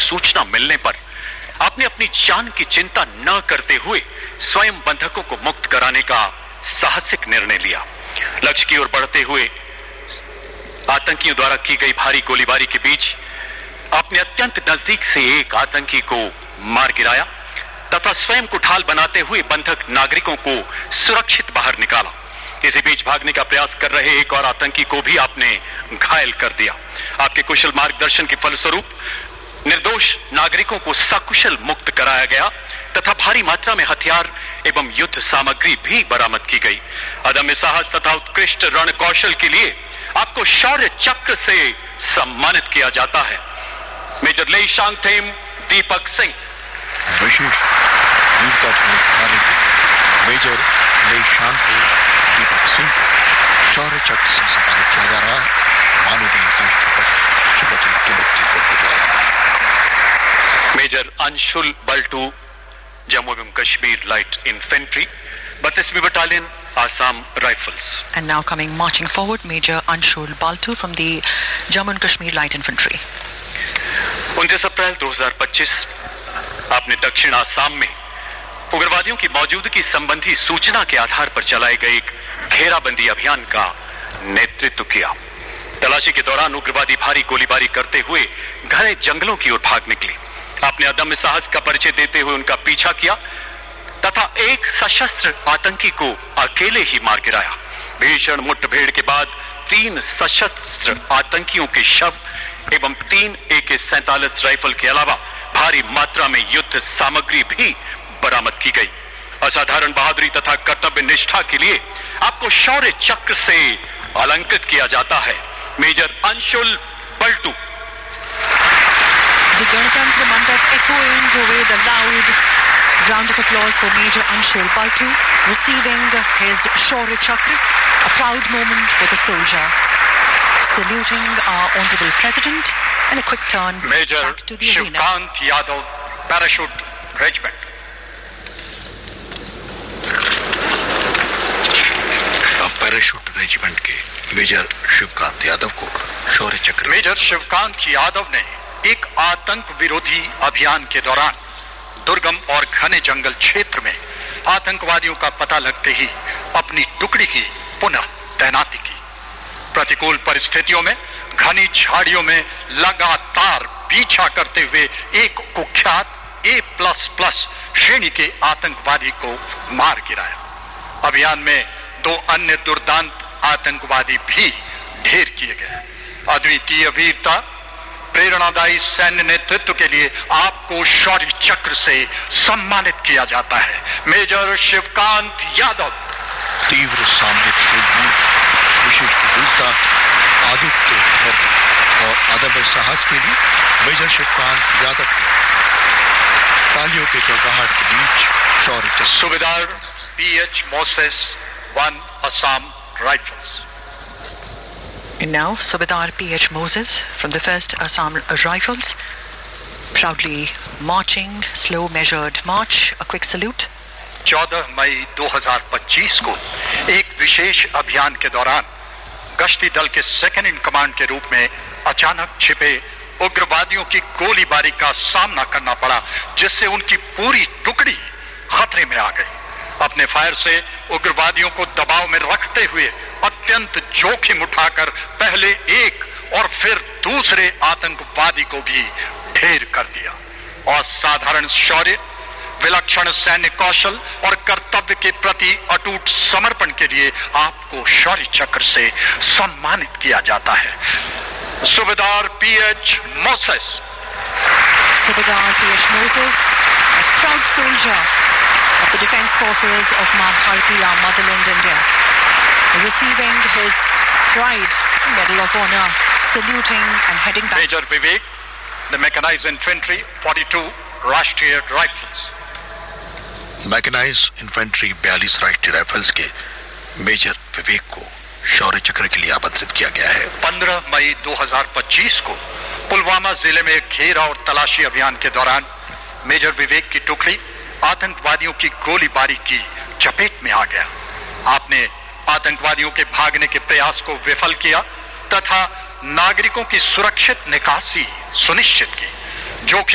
सूचना मिलने पर आपने अपनी जान की चिंता न करते हुए स्वयं बंधकों को मुक्त कराने का साहसिक निर्णय लिया। लक्ष्य की ओर बढ़ते हुए आतंकियों द्वारा की गई भारी गोलीबारी के बीच आपने अत्यंत नजदीक से एक आतंकी को मार गिराया तथा स्वयं को ढाल बनाते हुए बंधक नागरिकों को सुरक्षित बाहर निकाला। इसी बीच भागने का प्रयास कर रहे एक और आतंकी को भी आपने घायल कर दिया। आपके कुशल मार्गदर्शन के फलस्वरूप निर्दोष नागरिकों को सकुशल मुक्त कराया गया तथा भारी मात्रा में हथियार एवं युद्ध सामग्री भी बरामद की गई। अदम्य साहस तथा उत्कृष्ट रण कौशल के लिए आपको शौर्य चक्र से सम्मानित किया जाता है। मेजर लेशांगथेम दीपक सिंह। विशेष वीरतापूर्ण कार्य के मेजर लेशांगथेम दीपक सिंह को शौर्य चक्र से सम्मानित किया जा रहा है। माननीय राष्ट्रपति श्रीमती द्रौपदी मुर्मू द्वारा। मेजर अंशुल बल्टू, जम्मू एवं Kashmir light infantry, 32वीं battalion, Assam Rifles. And now coming marching forward, Major Anshul Baltu from the Jammu and Kashmir Light Infantry. 29 अप्रैल 2025 आपने दक्षिण आसाम में उग्रवादियों की मौजूदगी संबंधी सूचना के आधार पर चलाए गए एक घेराबंदी अभियान का नेतृत्व किया। तलाशी के दौरान उग्रवादी भारी गोलीबारी करते हुए घने जंगलों की ओर भाग निकले। आपने अदम्य साहस का परिचय देते हुए उनका पीछा किया तथा एक सशस्त्र आतंकी को अकेले ही मार गिराया। भीषण मुठभेड़ के बाद 3 सशस्त्र आतंकियों के शव एवं 3 AK-47 राइफल के अलावा भारी मात्रा में युद्ध सामग्री भी बरामद की गई। असाधारण बहादुरी तथा कर्तव्य निष्ठा के लिए आपको शौर्य चक्र से अलंकृत किया जाता है। Major Anshul bolt. The Ganatantra Mandap echoing with a loud round of applause for Major Anshul Baltu receiving his Shaurya Chakra, a proud moment for the soldier. Saluting our Honorable President and a quick turn Major back to the arena. Shivkant Yadav, Parachute Regiment. Parachute regiment के major Shivkant Yadav को शौर्य चक्र। Major Shivkant Yadav ने एक आतंक विरोधी अभियान के दौरान दुर्गम और घने जंगल क्षेत्र में आतंकवादियों का पता लगते ही अपनी टुकड़ी की पुनः तैनाती की। प्रतिकूल परिस्थितियों में घनी झाड़ियों में लगातार पीछा करते हुए एक कुख्यात A++ श्रेणी के आतंकवादी को मार गिराया। अभियान में 2 अन्य दुर्दांत आतंकवादी भी ढेर किए गए। अद्वितीय वीरता, प्रेरणादायी सैन्य नेतृत्व के लिए आपको शौर्य चक्र से सम्मानित किया जाता है। मेजर शिवकांत यादव। तीव्र सामरिक सूझबूझ, विशिष्ट वीरता, आदित्य धैर्य और अदम्य साहस के लिए मेजर शिवकांत यादव को तालियों के गड़गड़ाहट के बीच शौर्य चक्र। सूबेदार PH Moses, 1 Assam Rifles. And now Subedar PH Moses from the 1st Assam Rifles, proudly marching, slow measured march, a quick salute. 14 मई 2025 को एक विशेष अभियान के दौरान गश्ती दल के सेकंड इन कमांड के रूप में अचानक छिपे उग्रवादियों की गोलीबारी का सामना करना पड़ा, जिससे उनकी पूरी टुकड़ी खतरे में आ गई। अपने फायर से उग्रवादियों को दबाव में रखते हुए अत्यंत जोखिम उठाकर पहले एक और फिर दूसरे आतंकवादी को भी ढेर कर दिया। असाधारण शौर्य, विलक्षण सैन्य कौशल और कर्तव्य के प्रति अटूट समर्पण के लिए आपको शौर्य चक्र से सम्मानित किया जाता है। सूबेदार PH Moses। Subedar PH Moses, a proud soldier of the Defence Forces of Maa Bharati, our motherland India, receiving his Pride Medal of Honor, saluting and heading back. Major Vivek, the Mechanized Infantry, 42 Rashtriya Rifles. Mechanised infantry 42 राष्ट्रीय rifles के major विवेक को शौर्य चक्र के लिए आमंत्रित किया गया है। 15 मई 2025 को पुलवामा जिले में घेरा और तलाशी अभियान के दौरान मेजर विवेक की टुकड़ी आतंकवादियों की गोलीबारी की चपेट में आ गया। आपने आतंकवादियों के भागने के प्रयास को विफल किया तथा नागरिकों की सुरक्षित निकासी सुनिश्चित की। जोखिम